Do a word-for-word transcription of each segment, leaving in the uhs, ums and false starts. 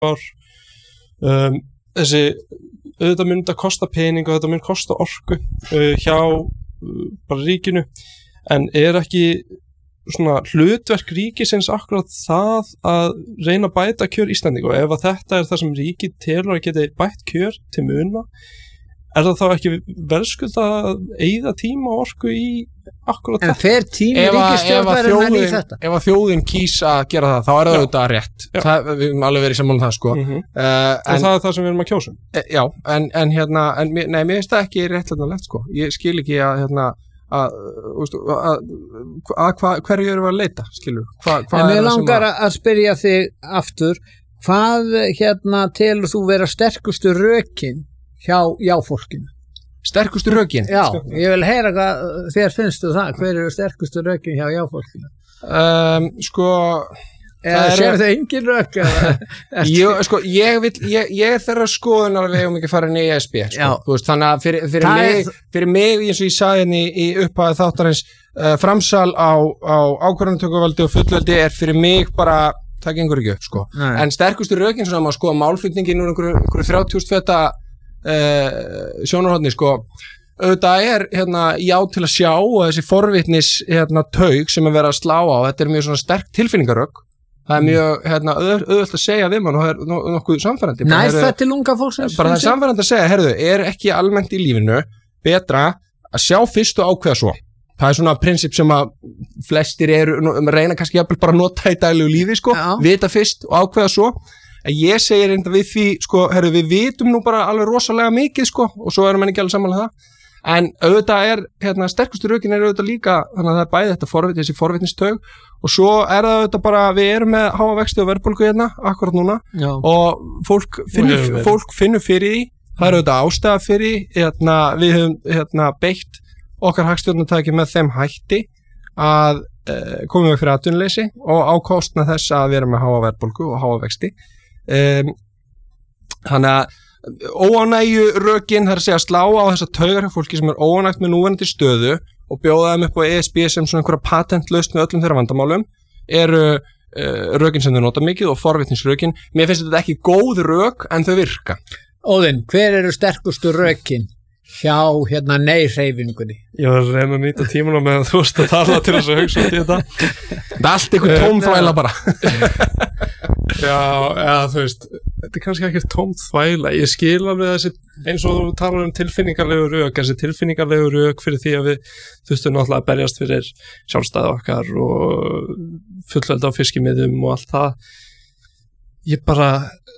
ár um, þessi auðvitað mun þetta kosta pening og þetta mun kosta orku uh, hjá uh, bara ríkinu en er ekki svona hlutverk ríkisins akkurat það að reyna að bæta kjör Íslendinga og ef að þetta er það sem ríkið telur að geti bætt kjör til muna er það þá ekki verðskulda að eyða tíma og orku í akkurat en þetta? En fer tími ríkisstjórnarinnar í þetta? Ef að þjóðin kýs að gera það, þá er það auðvitað rétt. Það, við höfum alveg verið sammála um það, sko. Mm-hmm. uh, en, og það er það sem við erum að kjósa. E, já, en, en hérna, en, nei, mér finnst það ekki réttlætanlegt, sko. Ég skil ekki að, hérna, að, ústu, að, að hva, hverju erum við að leita, skilur? Hva, hva en mér langar að, að spyrja þig aftur, hvað, hérna, telur þú vera sterkustu rökin hjá jáfólkinu? Sterkustu rökin? Já, ég vil heyra hvað þér finnst þú það, hver eru sterkustu rökin hjá jáfólkinu? Um, sko eða sér þau engin rök? ég, sko, ég, vil, ég, ég er þeirra skoðunar að við hefum ekki farið inn í E S B sko. veist, þannig að fyrir, fyrir, mig, fyrir mig eins og ég sagði henni í upphæði þáttarins uh, framsal á, á ákvarðanatökuvaldi og fullveldi er fyrir mig bara það gengur ekki upp sko. En sterkustu rökin svona maður skoða málflutningin úr einhverju, einhverju þrjátíu feta Uh, sjónarhorni sko auðvitað er hérna já til að sjá og þessi forvitnis hérna taug sem er verið að slá á, þetta er mjög svona sterk tilfinningarök, það er mjög hérna auðvitað að segja við mann og það er no- nokkuð samfærandi Nær það til unga fólksins? Bara það er samfærandi að segja, herðu, er ekki almennt í lífinu betra að sjá fyrst og ákveða svo, það er svona prinsip sem að flestir eru, reyna kannski jafnvel bara að nota í daglegu lífi sko, já. Vita fyrst og ákveða svo. En ég segir reynda við því, sko, herru, við vitum nú bara alveg rosalega mikið, sko, og svo erum við ekki alveg samanlega það. En auðvitað er, hérna, sterkustu rökin er auðvitað líka, þannig að það er bæði þetta forvit, þessi forvitnistaug, og svo er það auðvitað bara, við erum með háa vexti og verðbólgu hérna, akkurat núna, Já. Og fólk finnur, fólk finnur fyrir því, það er auðvitað ástæða fyrir því, hérna, við höfum, hérna, beitt okkar hagstjórnartæki með þeim hætti að eh, komum við fyrir atvinnuleysi og á kostnað þess að við erum með háa verðbólgu og háa vexti. Um, þannig að óánægju rökin það er að segja slá á þessa taugar hjá fólki sem er óánægt með núverandi stöðu og bjóða þeim upp á E S B sem svona einhverja patentlaust með öllum þeirra vandamálum eru uh, rökin sem þau nota mikið og forvitnisrökin. Mér finnst þetta ekki góð rök en þau virka. Óðinn, hver eru sterkustu rökin hjá hérna nei-hreyfingunni? Ég var að reyna að nýta tímuna með að þú veist að tala til þess að hugsa út í þetta. Það er allt eitthvað tómþvæla bara. Já, eða þú veist, þetta er kannski ekki tómþvæla. Ég skil alveg þessi, eins og þú talar um tilfinningarlegu rök, þessi tilfinningarlegu rök fyrir því að við þurftum náttúrulega að berjast fyrir sjálfstæði okkar og fullveldi á fiskimiðum og allt það. Ég bara...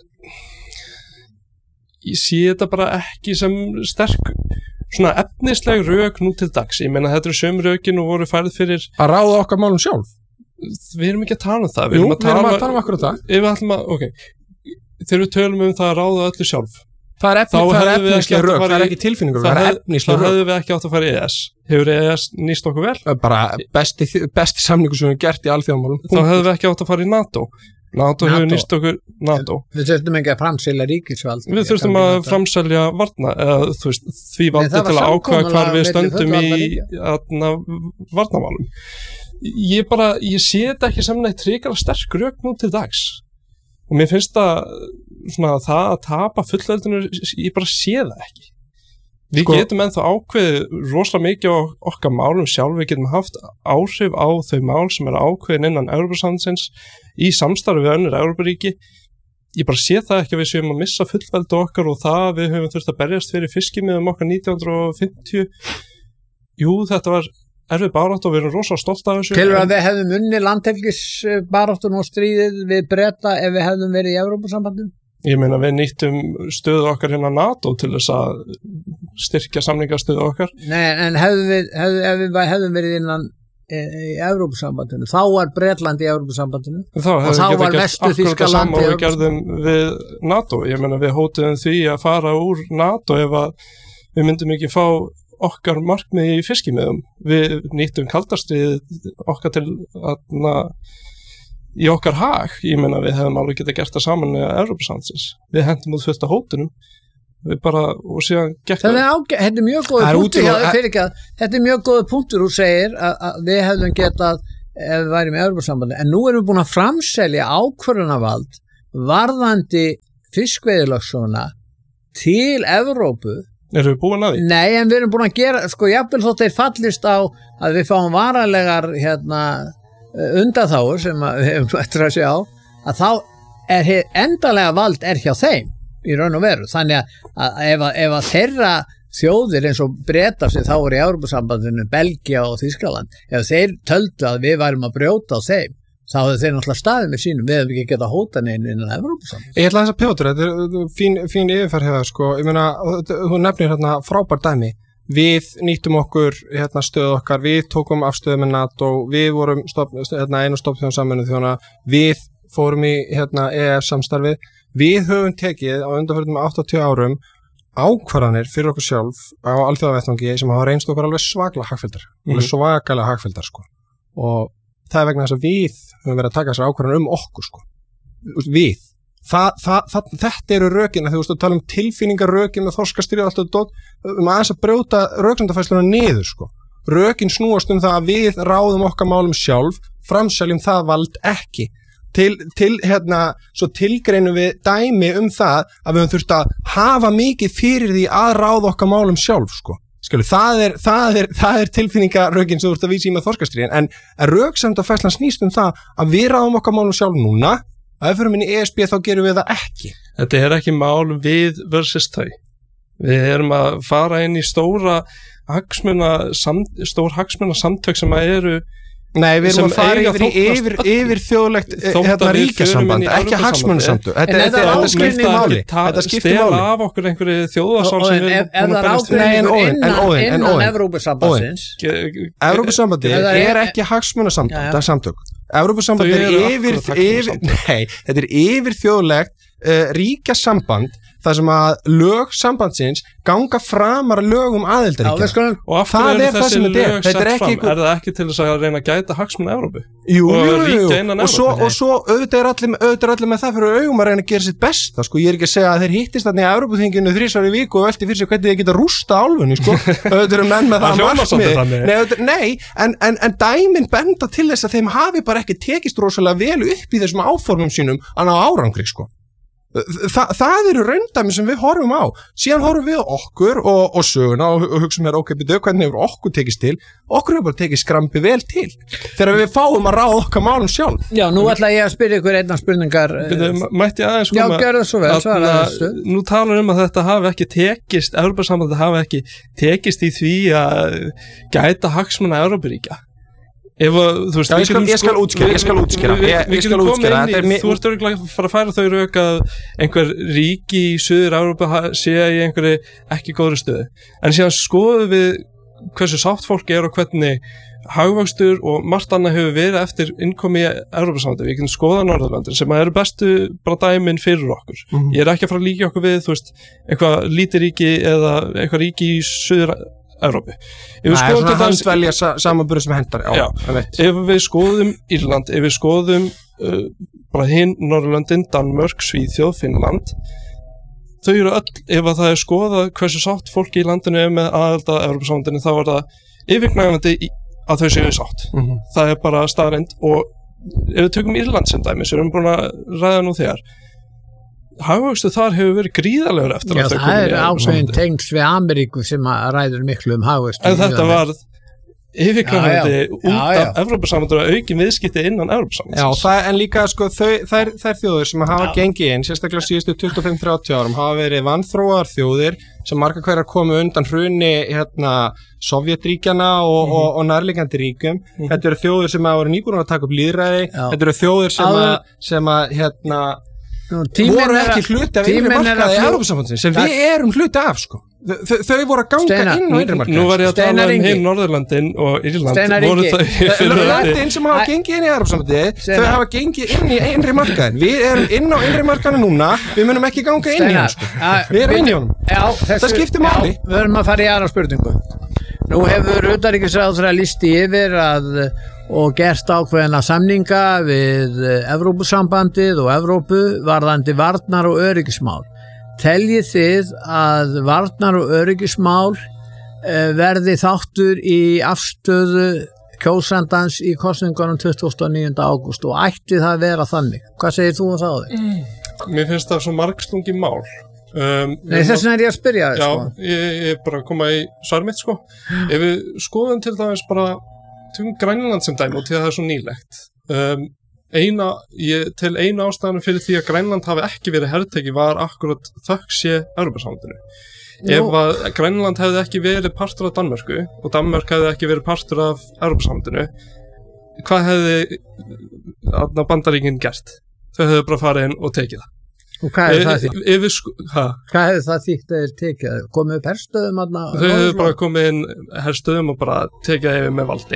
ég sé þetta bara ekki sem sterk svona efnisleg rök nú til dags. Ég meina þetta eru sömu rökin og voru færð fyrir að ráða okkar málum sjálf. Við erum ekki að tala um það. Við Jú, erum að tala, við erum að tala um akkurat það. Ef við ætlum að, ok, þegar við tölum um það að ráða öllu sjálf. Það er, efni, það er efnisleg rök, það er ekki tilfinningur, það er efnisleg rök. Það hefðu við ekki átt að fara í E E S. Hefur E E S nýst okkur vel? Bara besti, besti samningu sem við hefum gert í alþjóðamálum. Þá hefðu við ekki átt að fara í NATO. NATO hefur nýst okkur NATO. Við þurftum ekki að framselja ríkisvald. Við þurftum að framselja varna, eða þú veist, því valdi til að ákveða hvar við stöndum í varnamálum. Ég bara, ég sé þetta ekki sem neitt hrikalega sterk rök nú til dags. Og mér finnst það, svona það að tapa fullveldinu, ég bara sé það ekki. Við sko, getum ennþá ákveðið rosalega mikið á okkar málum sjálf, við getum haft áhrif á þau mál sem er ákveðin innan Evrópusambandsins í samstarfi við önnur Evrópuríki. Ég bara sé það ekki að við séum að missa fullveldi okkar og það við höfum þurft að berjast fyrir fiskimiðum okkar nítján hundruð fimmtíu. Jú, þetta var erfið barátta og við erum rosalega stolt af þessu. Telur að við hefðum unni landhelgisbaráttuna og stríðið við Breta ef við hefðum verið í Evrópusambandinu? Ég meina við nýttum stöðu okkar hérna NATO til þess að styrkja samningastöðu okkar. Nei, en hefðum við, hefðum, ef við hefðum verið innan e, í Evrópusambandinu, þá var Bretland í Evrópusambandinu þá og þá var Vestur Þýskaland í Evrópusambandinu. Við gerðum við NATO, ég meina við hótuðum því að fara úr NATO ef að við myndum ekki fá okkar markmið í fiskimiðum. Við nýttum kaldastrið okkar til að í okkar hag, ég meina við hefum alveg getað gert það saman með Evrópusambandsins. Við hendum út fullt af hótunum við bara, og síðan gekk það. Þetta er mjög góð punktur hjá þér fyrir ekki að þetta er mjög góð punktur, þú segir að, að við hefðum getað ef við værim í Evrópusambandi, en nú erum við búin að framselja ákvörðunarvald varðandi fiskveiðilögsöguna til Evrópu. Erum við búin að því? Nei, en við erum búin að gera, sko, jafnvel þótt þeir fallist á að við fáum varanlegar hérna, undanþágur sem við hefum eftir að sjá, að þá er endalega vald er hjá þeim í raun og veru. Þannig að, að ef, að, ef að þeirra þjóðir eins og Bretar sem þá voru í Evrópusambandinu, Belgía og Þýskaland, ef þeir töldu að við værum að brjóta á þeim, þá hefur þeir náttúrulega staðið með sínum, við hefum ekki getað að hóta neina innan Evrópusambandinu. Ég ætla að þess að pjótur, þetta er fín, fín yfirferð hefur, sko, ég meina, þú nefnir hérna frábær dæmi, við nýttum okkur hérna stöðu okkar, við tókum afstöðu með NATO, við vorum stopp, hérna, einu stoppþjóðan Sameinuðu þjóðanna, við fórum í hérna E E S-samstarfi, við höfum tekið á undanförnum áttatíu árum ákvarðanir fyrir okkur sjálf á alþjóðavettvangi sem hafa reynst okkur alveg svaklega hagfelldar, mm-hmm. alveg svakalega hagfelldar, sko. Og það er vegna þess að við höfum verið að taka þessar ákvarðanir um okkur, sko. Við. Það, það, það, þetta eru rökin, þegar þú veist að tala um tilfinningarökin með þorskastríð og allt og dót, um aðeins að brjóta röksemdafærsluna niður, sko. Rökin snúast um það að við ráðum okkar málum sjálf, framseljum það vald ekki. Til, til hérna, svo tilgreinum við dæmi um það að við höfum þurft að hafa mikið fyrir því að ráða okkar málum sjálf, sko. Skilu, það er, það er, það er tilfinningarökin sem þú ert að vísa í með þorskastríðin, en röksemdafærslan snýst um það að við ráðum okkar málum sjálf núna, að ef við erum inn í E S B þá gerum við það ekki. Þetta er ekki mál við versus þau. Við erum að fara inn í stóra hagsmuna, samt, stór hagsmuna samtök sem að eru Nei, við erum að fara yfir, yfir, yfir þjóðlegt hérna ríkjasamband, ekki hagsmunasamtök. Þetta, þetta, þetta skiptir máli. Þetta skiptir máli. Stela af okkur einhverju þjóðasál sem við erum að bæðast innan, innan Evrópussambandsins. Evrópusambandi er ekki hagsmunasamtök. Evrópusambandi er yfir, yfir, nei, þetta er yfir þjóðlegt uh, ríkjasamband þar sem að lög sambandsins ganga framar lögum aðildarríkja. Og af hverju eru þessi lög sett fram? Ekki... Er það ekki til þess að reyna að gæta hagsmuna Evrópu? Jú, jú, jú, og svo, og svo auðvitað er allir, auðvitað er allir með það fyrir augum að reyna að gera sitt besta, sko. Ég er ekki að segja að þeir hittist þarna í Evrópuþinginu þrisvar í viku og velti fyrir sig hvernig þeir geta rústa álfunni, sko. Auðvitað eru menn með það markmið. Nei, auðvitað, nei, en, en, en dæmin benda til þess að þeim hafi bara ekki tekist rosalega vel upp í þessum áformum sínum að ná árangri, sko. Þa, það eru raundæmi sem við horfum á, síðan horfum við á okkur og, og söguna og, og hugsaum hér ok, byrju, hvernig hefur okkur tekist til, okkur hefur bara tekið skrambi vel til þegar við fáum að ráða okkar málum sjálf. Já, nú ætla ég að spyrja ykkur einna spurningar. Byrju, mætti ég aðeins koma? Já, gjörðu svo vel, svara þessu. Nú talar um að þetta hafi ekki tekist, Evrópusambandið hafi ekki tekist í því að gæta hagsmuna Evrópuríkja. Ef, þú veist, Já, ég, skal, ég skal útskýra, ég skal útskýra, við, ég, við ég skal útskýra. Í, þú ert örgulega að fara að færa þau rauk að einhver ríki í Suður-Evrópu sé í einhverju ekki góðri stöðu. En síðan skoðum við hversu sátt fólk er og hvernig hagvöxtur og margt annað hefur verið eftir innkomi í Evrópusambandið. Við getum skoðað Norðurlöndin sem eru bestu bara dæmin fyrir okkur. Mm-hmm. Ég er ekki að fara að líka okkur við, þú veist, eitthvað lítið ríki eða eitthvað ríki í Suður-Evrópu. Evrópu. Nei, svona handvelja sa samanburð sem hendar. Já, já. Ef við skoðum Írland, ef við skoðum uh, bara hinn Norðurlöndin, Danmörk, Svíþjóð, Finnland, þau eru öll, ef að það er skoðað hversu sátt fólki í landinu er með aðelda Evrópusambandinu, þá er það yfirgnæfandi að þau séu sátt. Mm-hmm. Það er bara staðreynd og ef við tökum Írland sem dæmi, sem við erum búin að ræða nú þegar, hagvöxtur þar hefur verið gríðarlegur eftir Já, að þau komið í Evrópusambandið. Já, það er ákveðin tengst við Ameríku sem ræður miklu um hagvöxtur. En þetta var yfirkvæmandi út af Evrópusambandið og aukin viðskipti innan Evrópusambandið. Já, það, en líka sko þau, þær, þær þjóðir sem hafa já. gengið inn, sérstaklega síðustu tuttugu og fimm til þrjátíu árum, hafa verið vanþróaðar þjóðir sem margar hverjar komu undan hruni hérna Sovjetríkjana og, mm-hmm. og, og nærliggjandi ríkjum. Mm-hmm. Þetta eru þjóðir sem hafa verið nýbúnar að taka upp lýðræði. Þetta eru þjóðir sem að, sem að hérna voru ekki hluti af innri markaði í Evrópusambandsins sem við erum hluti af, sko. Þau, þau voru að ganga Steina, inn á innri markaði. Nú var ég að tala um hinn Norðurlandin og Írland voru þau fyrir Löndin sem hafa gengið inn í Evrópusambandið, þau hafa gengið inn í innri markaðin. Við erum inn á innri markaðinu núna, við munum ekki ganga inn í hann, sko. Við erum inn í honum. Það skiptir máli. Við erum að fara í aðra spurningu. Nú hefur utanríkisráðherra lýst yfir að og gert ákveðna samninga við Evrópusambandið og Evrópu varðandi varnar- og öryggismál. Teljið þið að varnar- og öryggismál verði þáttur í afstöðu kjósandans í kosningunum tuttugasta og níunda ágúst og ætti það að vera þannig? Hvað segir þú um það á þig? Mm. mér finnst það svo margslungið mál. Um, Nei, þess vegna er ég að spyrja það, sko. Já, ég, ég er bara að koma í svar mitt, sko. Ef við skoðum til dæmis bara tökum Grænland sem dæmi og til að það er svo nýlegt. Um, eina, ég, til eina ástæðan fyrir því að Grænland hafi ekki verið herteki var akkurat þökk sé Evrópusambandinu. Ef að Grænland hefði ekki verið partur af Danmörku og Danmörk hefði ekki verið partur af Evrópusambandinu, hvað hefði Bandaríkin gert? Þau hefði bara farið inn og tekið það. Og hvað hefði það þýtt? Sko, hvað hefði það þýtt að þeir tekið? Komið upp herstöðum? Þau hefði bara komið inn herstöðum og bara tekið yfir með valdi.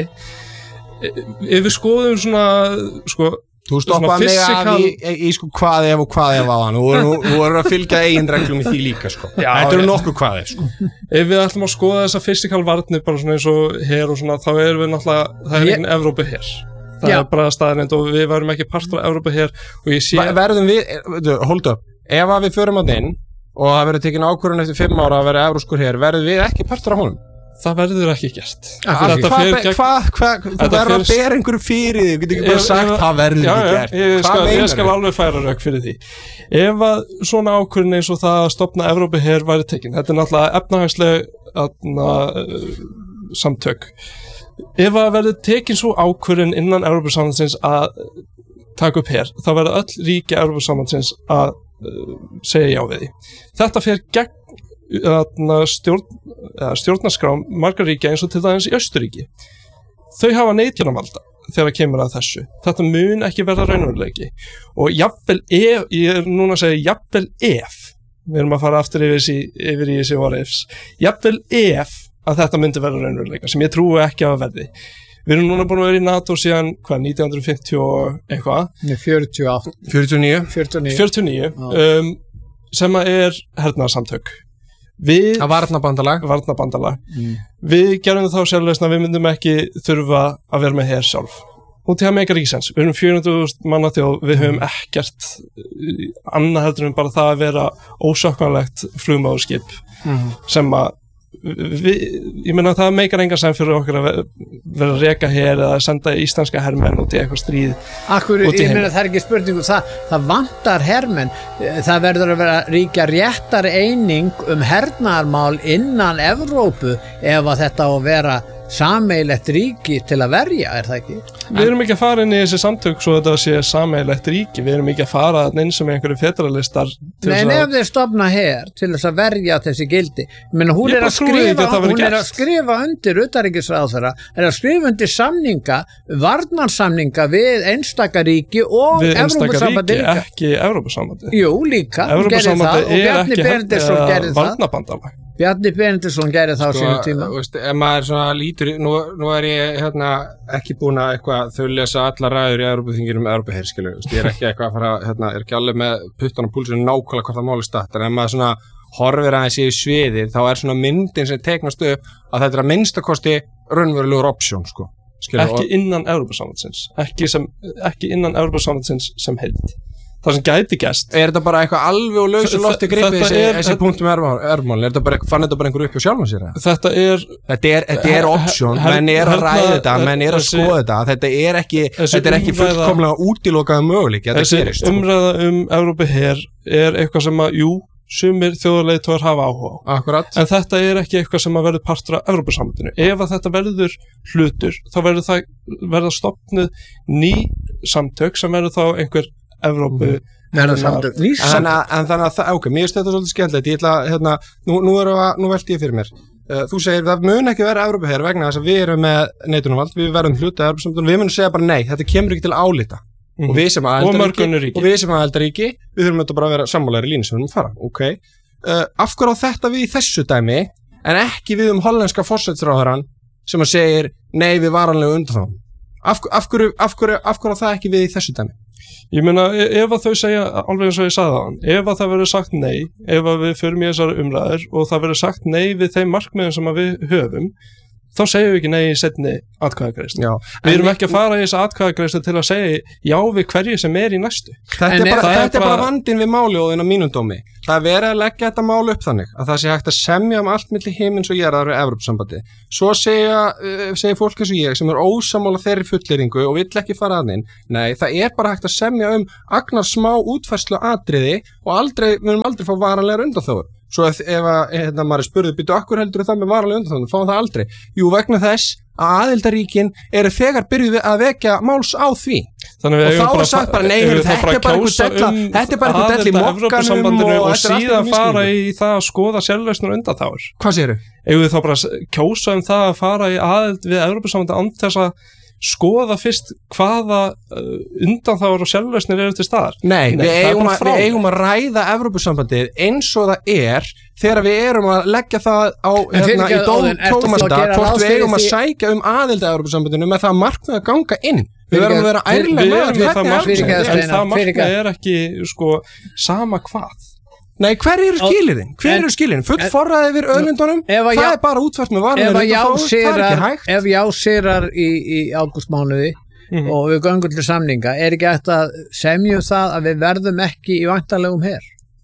Ef við skoðum svona, sko, þú stoppaði mig af í, í, í sko hvað ef og hvað ef á hann og nú, nú erum við að fylgja eigin reglum í því líka, sko. Já, þetta eru nokkuð hvað ef, sko. Ef við ætlum að skoða þessa fysikalvarnir bara svona eins og her og svona, þá erum við náttúrulega, það er engin Evrópu her. Það Já. er bara staðreynd og við verðum ekki partur af Evrópu hér og ég sé... Verðum við, hold up, ef að við förum að inn og það verður tekin ákvörðun eftir fimm ára að vera evróskur hér, verðum við ekki partur af honum? Það verður ekki gert. Hvað, hvað, hvað, hvað, þú verður að bera einhverju fyrir því, þú getur ekki bara sagt, það verður ekki gert. Ég skal, ég skal alveg færa rauk fyrir því. Ef að svona ákvörðun eins og það að stofna Evrópu hér væri tekin, þetta er náttúrulega efnahagsleg samtök. Ef að verður tekin svo ákvörðun innan Evrópusambandsins að taka upp hér, þá verður öll ríki Evrópusambandsins að uh, segja já við því. Þetta fer gegn uh, stjórn, uh, stjórnarskrá margar ríkja eins og til dæmis í Austurríki. Þau hafa neitunarvalda þegar kemur að þessu. Þetta mun ekki verða raunveruleiki. Og jafnvel ef, ég er núna að segja jafnvel ef, við erum að fara aftur yfir, sí, yfir í þessi what ifs, jafnvel ef að þetta myndi verða raunveruleika, sem ég trúi ekki að verði. Við erum núna búin að vera í NATO síðan, hvað, nítján hundruð fimmtíu og eitthvað? fjörutíu og átta. fjörutíu og níu. fjörutíu og níu. fjörutíu og níu, um, sem að er hernaðarsamtök. Við... Að varnarbandalag. Varnarbandalag. Mm. Við gerum þá sjálfleysna, við myndum ekki þurfa að vera með hér sjálf. Og til að meika ríkisens. Við erum fjögur hundruð þúsund manna þjóð, við höfum ekkert annað heldur en bara það að vera ósökkvanlegt flugmáðurskip mm. sem að Við, ég meina það meikar enga sem fyrir okkur að vera að reka hér eða senda íslenska hermenn út í eitthvað stríð. Akkur, ég meina það er ekki spurningu, það, það vantar hermenn, það verður að vera ríkja réttar eining um hernaðarmál innan Evrópu ef að þetta á að vera sameigilegt ríki til að verja, er það ekki? Við erum ekki að fara inn í þessi samtök svo að þetta sé sameigilegt ríki, við erum ekki að fara eins og með einhverju federalistar. Nei, en ef þeir stofna hér til þess að verja þessi gildi, ég meina hún, er að, skrifa, hún er að skrifa undir utanríkisráðherra, er að skrifa undir samninga, varnarsamninga við einstaka ríki og Evrópusambandi líka. Ekki Evrópusambandi. Jú, líka, hún gerði það og Bjarni Benediktsson gerði það. Varnarbandalag. Bjarni Benediktsson gerði það á sko, sínu tíma. Veist, ef maður svona lítur, nú, nú er ég hérna, ekki búin að eitthvað, þau lesa alla ræður í Evrópuþinginu með Evrópuher, skilu. Ég er ekki eitthvað að fara, hérna, er ekki alveg með puttan á púlsinu nákvæmlega hvort það máli statt. En ef maður svona horfir aðeins í sviðið, þá er svona myndin sem teiknast upp að þetta er að minnstakosti raunverulegur option, sko. Skilu, ekki innan Evrópusambandsins, ekki, sem, ekki innan Evrópusambandsins sem heild. Það sem gæti gæst. Er þetta bara eitthvað alveg og lausu lofti gripið þessi, þessi punktum erfmál? Er þetta bara eitthvað, fann þetta bara einhver upp hjá sjálfan sér? Þetta er... Þetta er, þetta er option, her, menn er að ræða þetta, menn er að skoða þetta, þetta er ekki, þetta er ekki fullkomlega útilokaða möguleik, þetta gerist. Þessi umræða um Evrópu her er eitthvað sem að, jú, sumir þjóðarleiðtogar hafa áhuga á. Akkurat. En þetta er ekki eitthvað sem að verður partur af Evrópusambandinu. Ef að þetta verður hlutur, þá verður það verða stofnuð ný samtök sem verður þá einhver Evrópu mm. en þannig að það, ok, mér finnst þetta svolítið skemmtilegt, ég ætla að, hérna, nú, nú, að, nú velti ég fyrir mér, uh, þú segir það mun ekki vera Evrópu hér vegna þess að við erum með neitunarvald, við verðum hluti af Evrópusambandinu, við munum segja bara nei, þetta kemur ekki til álita mm. og við sem aðeldaríki og við sem aðeldaríki, við þurfum þetta bara að vera sammálaðir í línu sem við erum að fara, ok uh, af hverju á þetta við í þessu dæmi en ekki við um hollenska forsætisráðherrann sem að segir nei við varanlegu undanþágum af, af hverju af hverju af hverju á það ekki við í þessu dæmi? Ég meina, ef að þau segja, alveg eins og ég sagði það, ef að það verður sagt nei, ef að við förum í þessar umræður og það verður sagt nei við þeim markmiðum sem að við höfum, þá segjum við ekki nei í seinni atkvæðagreiðslu. Við erum ekki að fara í þessa atkvæðagreiðslu til að segja já við hverju sem er í næstu. Þetta er bara, þetta er bara vandinn við máli og þinn á mínum dómi. það er verið að leggja þetta mál upp þannig að það sé hægt að semja um allt milli himins og jarðar við Evrópusambandi. Svo segja, uh, segja fólk eins og ég sem er ósammála þeirri fullyrðingu og vill ekki fara að inn. Nei, það er bara hægt að semja um agnar smá útfærslu atriði og aldrei, við erum aldrei fá varanlegar undanþágur. Svo ef, ef að, hérna, maður spurði, býtu, akkur heldur það með varanlega undanþágur, fáum það aldrei. Jú, vegna þess að aðildarríkin eru þegar byrjuð að vekja máls á því. Þannig og þá er sagt bara, nei, þetta er bara einhver della, um þetta er bara einhver della í mokkanum og, og síðan fara í það að skoða sjálflausnir undanþágur. Hvað segirðu? Eigum við þá bara kjósa um það að fara í aðild við Evrópusambandið án þess að skoða fyrst hvaða uh, undanþágur og sjálflausnir eru til staðar? Nei, Nei við, eigum að, við eigum að ræða Evrópusambandið eins og það er þegar við erum að leggja það á hérna, í dómtómanda hvort við eigum að sækja um aðild að Evrópusambandinu með það markmið að ganga inn. Við verðum að vera ærlega með það markmið, en það markmið er ekki sko sama hvað. Nei, hver eru skilirinn? Hver eru skilirinn? Full forræði yfir auðlindunum, það er bara útfært með varlega, það er ekki hægt. Ef jásirar í, í ágústmánuði mm-hmm. og við göngum til samninga, er ekki hægt að semja það að við verðum ekki í væntanlegum her?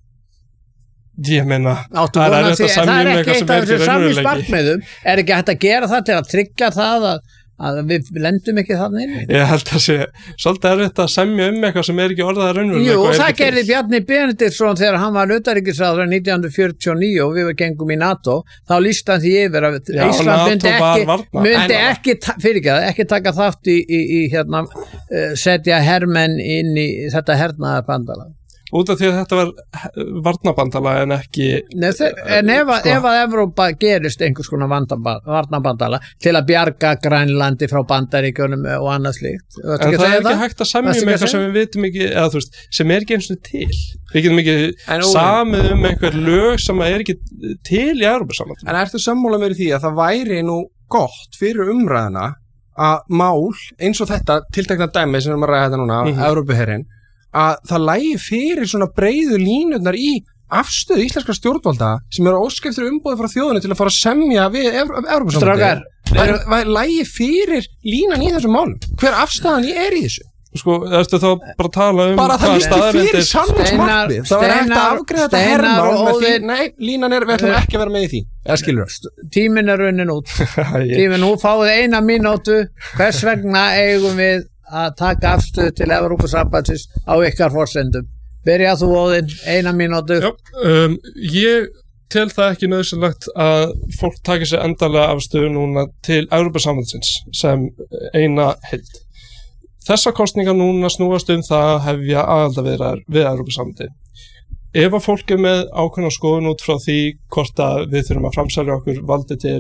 Ég meina, það er erfitt að semja um eitthvað sem er ekki raunveruleiki. Er ekki hægt að gera það til að tryggja það að að við lendum ekki þannig inn? Ég held að sé svolítið erfitt að semja um eitthvað sem er ekki orðað raunveruleika. Jú, og það gerði Bjarni Benediktsson þegar hann var utanríkisráðherra nítján hundruð fjörutíu og níu og við gengum í NATO, þá lýsti hann því yfir að Já, Ísland myndi ekki, myndi ekki, fyrirgeðu, ekki taka þátt í, í, í hérna, setja hermenn inn í þetta hernaðarbandalag. Út af því að þetta var varnarbandalag en ekki... Nei, en ef, sko. ef að Evrópa gerist einhvers konar varnarbandalag til að bjarga Grænlandi frá Bandaríkjunum og annað slíkt. En það er ekki það? hægt að semja um eitthvað sem við vitum ekki, eða þú veist, sem er ekki eins og til. Við getum ekki samið um einhver lög sem er ekki til í Evrópusambandinu. En ertu sammála með því að það væri nú gott fyrir umræðina að mál eins og þetta tiltekna dæmi sem við erum að ræða þetta núna, mm-hmm. Evrópuherinn, að það lægi fyrir svona breiðu línurnar í afstöðu íslenskra stjórnvalda sem eru óskiptur umbóði frá þjóðinni til að fara að semja við Evrópusambandið. Það lægi fyrir línan í þessum málum. Hver afstæðan er í þessu? Sko, ertu þá bara að tala um bara það listi fyrir samningsmarkmið. Það var hægt að afgreiða þetta hermál með því, nei, línan er, við ætlum ekki að vera með í því. Eða skilur það? Tíminn er runnin út. Tíminn, nú fáið eina mínútu. Hvers vegna eigum við að taka afstöðu til Evrópusambandsins á ykkar forsendum? Byrja þú Óðinn, eina mínútu. Já, um, ég tel það ekki nauðsynlegt að fólk taki sér endanlega afstöðu núna til Evrópusambandsins sem eina heild. Þessar kosningar núna snúast um það að hefja aðildarviðræður við Evrópusambandið. Ef að fólk er með ákveðna skoðun út frá því hvort að við þurfum að framselja okkur valdi til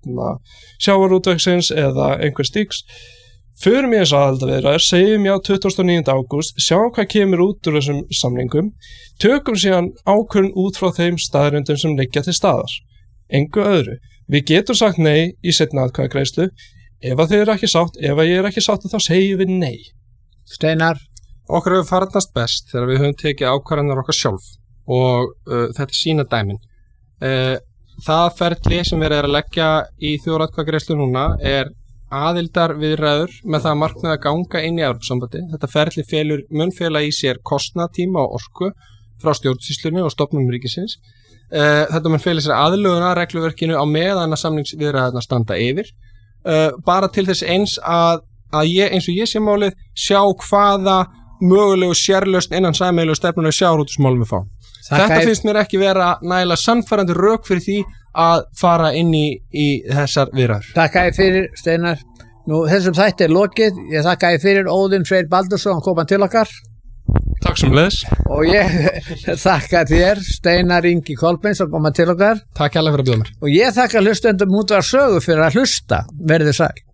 sjávarútvegsins eða einhver stíks, förum í þessar aðildarviðræður, segjum já tuttugasta og níunda ágúst, sjáum hvað kemur út úr þessum samningum, tökum síðan ákvörðun út frá þeim staðreyndum sem liggja til staðar. Engu öðru. Við getum sagt nei í seinni atkvæðagreiðslu. Ef að þið eru ekki sátt, ef að ég er ekki sátt þá segjum við nei. Steinar? Okkur hefur farnast best þegar við höfum tekið ákvarðanir okkar sjálf og uh, þetta sína dæmin. Uh, það ferli sem við erum að leggja í þjóðaratkvæðagreiðslu núna er aðildar viðræður með það að markmið að ganga inn í Evrópusambandið. Þetta ferli felur munnfela í sér kostnað, tíma og orku frá stjórnsýslunni og stofnunum ríkisins. Uh, þetta munnfela sér aðlöguna regluverkinu á meðan að samningsviðræðurnar standa yfir. Uh, bara til þess eins að, að ég, eins og ég sé málið, sjá hvaða mögulegu sérlausn innan sameiginlegu stefnunni sjávarútvegsmálum við fáum. Þetta er... finnst mér ekki vera nægilega sannfærandi rök fyrir því að fara inn í, í þessar viðræður. Takk að ég fyrir, Steinar. Nú, þessum þætti er lokið. Ég þakka ég fyrir Óðinn Freyr Baldursson koma til okkar. Takk sem leðis. Og ég þakka þér, Steinar Ingi Kolbeins, að koma til okkar. Takk hérlega fyrir að bjóða mér. Og ég þakka hlustendum Útvarp Sögu fyrir að hlusta. Verðið sæl.